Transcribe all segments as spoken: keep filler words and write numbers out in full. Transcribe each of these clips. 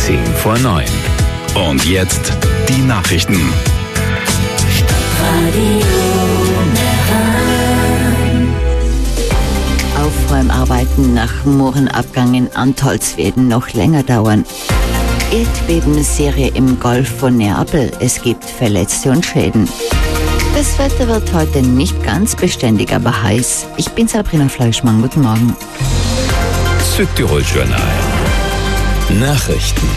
zehn vor neun. Und jetzt die Nachrichten. Aufräumarbeiten nach Moorenabgang in Antholz werden noch länger dauern. Erdbebenserie im Golf von Neapel. Es gibt Verletzte und Schäden. Das Wetter wird heute nicht ganz beständig, aber heiß. Ich bin Sabrina Fleischmann. Guten Morgen. Südtirol-Journal. Nachrichten.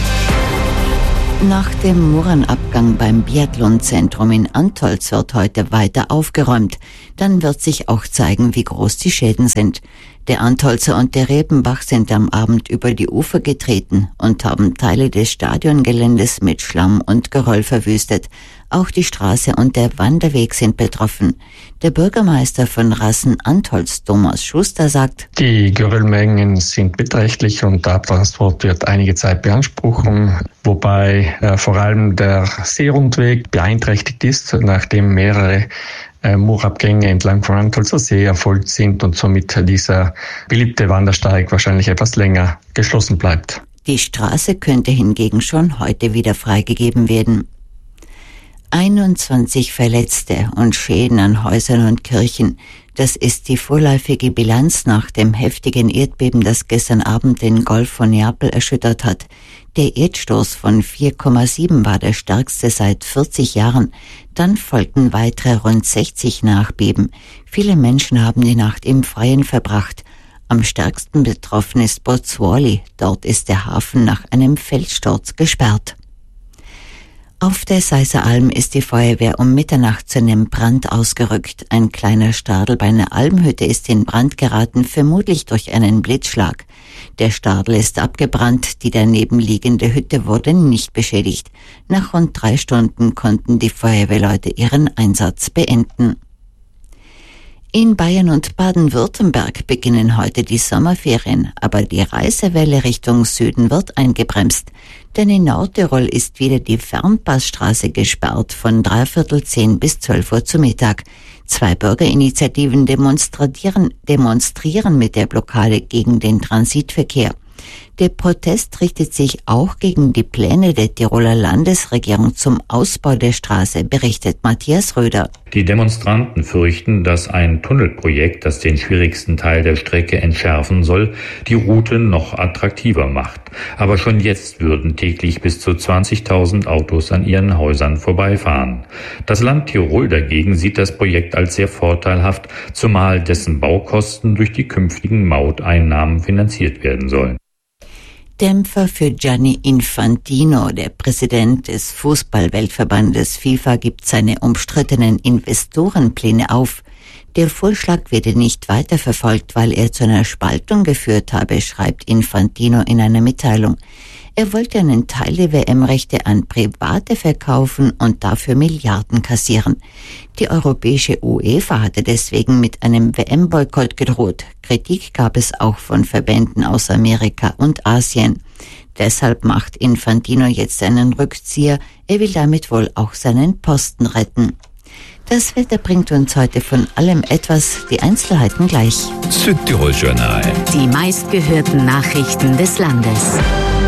Nach dem Moorenabgang beim Biathlonzentrum in Antholz wird heute weiter aufgeräumt. Dann wird sich auch zeigen, wie groß die Schäden sind. Der Antholzer und der Rebenbach sind am Abend über die Ufer getreten und haben Teile des Stadiongeländes mit Schlamm und Geröll verwüstet. Auch die Straße und der Wanderweg sind betroffen. Der Bürgermeister von Rassen-Antholz, Thomas Schuster, sagt: Die Geröllmengen sind beträchtlich und der Abtransport wird einige Zeit beanspruchen, wobei äh, vor allem der Seerundweg beeinträchtigt ist, nachdem mehrere äh, Moorabgänge entlang von Antholzer See erfolgt sind und somit dieser beliebte Wandersteig wahrscheinlich etwas länger geschlossen bleibt. Die Straße könnte hingegen schon heute wieder freigegeben werden. einundzwanzig Verletzte und Schäden an Häusern und Kirchen. Das ist die vorläufige Bilanz nach dem heftigen Erdbeben, das gestern Abend den Golf von Neapel erschüttert hat. Der Erdstoß von vier Komma sieben war der stärkste seit vierzig Jahren. Dann folgten weitere rund sechzig Nachbeben. Viele Menschen haben die Nacht im Freien verbracht. Am stärksten betroffen ist Botswali. Dort ist der Hafen nach einem Felssturz gesperrt. Auf der Seiseralm ist die Feuerwehr um Mitternacht zu einem Brand ausgerückt. Ein kleiner Stadel bei einer Almhütte ist in Brand geraten, vermutlich durch einen Blitzschlag. Der Stadel ist abgebrannt, die daneben liegende Hütte wurde nicht beschädigt. Nach rund drei Stunden konnten die Feuerwehrleute ihren Einsatz beenden. In Bayern und Baden-Württemberg beginnen heute die Sommerferien, aber die Reisewelle Richtung Süden wird eingebremst. Denn in Nordtirol ist wieder die Fernpassstraße gesperrt von dreiviertel zehn bis zwölf Uhr zu Mittag. Zwei Bürgerinitiativen demonstrieren, demonstrieren mit der Blockade gegen den Transitverkehr. Der Protest richtet sich auch gegen die Pläne der Tiroler Landesregierung zum Ausbau der Straße, berichtet Matthias Röder. Die Demonstranten fürchten, dass ein Tunnelprojekt, das den schwierigsten Teil der Strecke entschärfen soll, die Route noch attraktiver macht. Aber schon jetzt würden täglich bis zu zwanzigtausend Autos an ihren Häusern vorbeifahren. Das Land Tirol dagegen sieht das Projekt als sehr vorteilhaft, zumal dessen Baukosten durch die künftigen Mauteinnahmen finanziert werden sollen. Dämpfer für Gianni Infantino. Der Präsident des Fußball-Weltverbandes FIFA gibt seine umstrittenen Investorenpläne auf. Der Vorschlag werde nicht weiterverfolgt, weil er zu einer Spaltung geführt habe, schreibt Infantino in einer Mitteilung. Er wollte einen Teil der W M-Rechte an Private verkaufen und dafür Milliarden kassieren. Die europäische UEFA hatte deswegen mit einem W M-Boykott gedroht. Kritik gab es auch von Verbänden aus Amerika und Asien. Deshalb macht Infantino jetzt einen Rückzieher. Er will damit wohl auch seinen Posten retten. Das Wetter bringt uns heute von allem etwas, die Einzelheiten gleich. Südtirol-Journal. Die meistgehörten Nachrichten des Landes.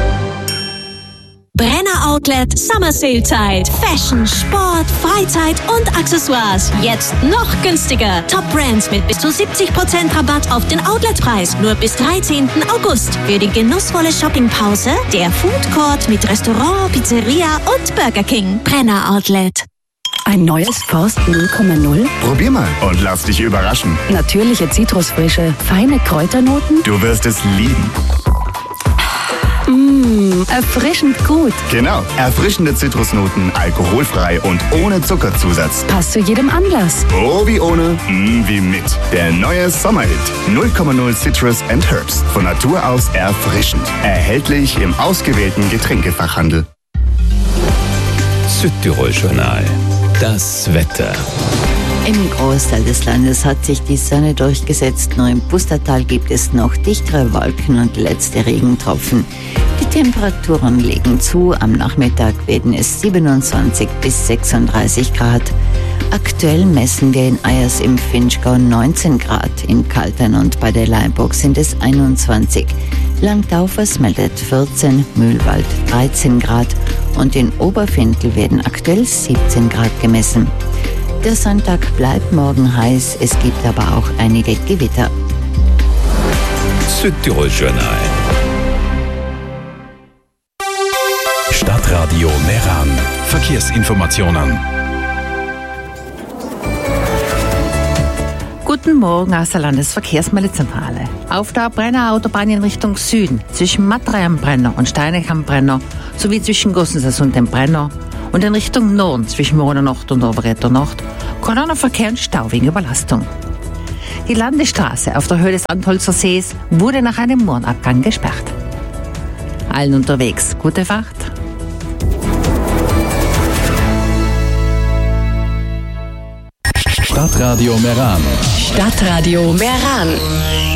Brenner Outlet Summer Sale Zeit. Fashion, Sport, Freizeit und Accessoires. Jetzt noch günstiger. Top Brands mit bis zu siebzig Prozent Rabatt auf den Outletpreis. Nur bis dreizehnten August. Für die genussvolle Shoppingpause der Food Court mit Restaurant, Pizzeria und Burger King. Brenner Outlet. Ein neues Forst null Komma null? Probier mal und lass dich überraschen. Natürliche Zitrusfrische, feine Kräuternoten? Du wirst es lieben. Mmh, erfrischend gut. Genau, erfrischende Zitrusnoten, alkoholfrei und ohne Zuckerzusatz. Passt zu jedem Anlass. Oh, wie ohne, mm, wie mit. Der neue Sommerhit. null Komma null Citrus and Herbs. Von Natur aus erfrischend. Erhältlich im ausgewählten Getränkefachhandel. Südtirol-Journal. Das Wetter. Im Großteil des Landes hat sich die Sonne durchgesetzt, nur im Pustertal gibt es noch dichtere Wolken und letzte Regentropfen. Die Temperaturen legen zu, am Nachmittag werden es siebenundzwanzig bis sechsunddreißig Grad. Aktuell messen wir in Eyers im Finchgau neunzehn Grad, in Kaltern und bei der Leimburg sind es einundzwanzig. Langtaufers meldet vierzehn, Mühlwald dreizehn Grad und in Oberfindl werden aktuell siebzehn Grad gemessen. Der Sonntag bleibt morgen heiß, es gibt aber auch einige Gewitter. Südtirol Journal. Stadtradio Meran. Verkehrsinformationen. Guten Morgen aus der Landesverkehrsmeldezentrale. Auf der Brenner Autobahn in Richtung Süden zwischen Matrei am Brenner und Steinach am Brenner sowie zwischen Gossensas und dem Brenner und in Richtung Norden zwischen Mona Nord und Oberretter Nord Kolonnenverkehr und Stau wegen Überlastung. Die Landesstraße auf der Höhe des Antholzer Sees wurde nach einem Murnabgang gesperrt. Allen unterwegs gute Fahrt. Stadtradio Meran. Stadtradio Meran.